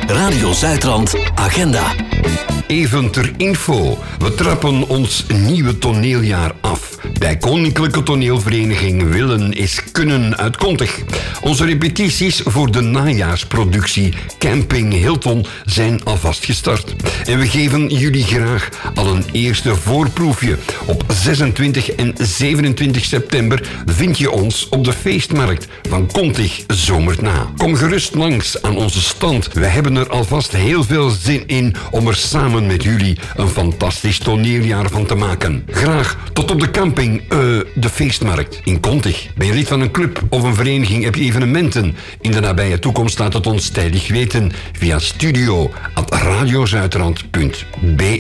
Radio Zuidrand Agenda. Even ter info. We trappen ons nieuwe toneeljaar af. Bij Koninklijke Toneelvereniging Willen is Kunnen uit Kontig. Onze repetities voor de najaarsproductie Camping Hilton zijn alvast gestart. En we geven jullie graag al een eerste voorproefje. Op 26 en 27 september vind je ons op de feestmarkt van Kontig Zomerna. Kom gerust langs aan onze stand. We hebben er alvast heel veel zin in om er samen met jullie een fantastisch toneeljaar van te maken. Graag tot op de camping, de feestmarkt in Kontig. Ben je lid van een club of een vereniging, heb je evenementen? In de nabije toekomst laat het ons tijdig weten via studio@radiozuidrand.be.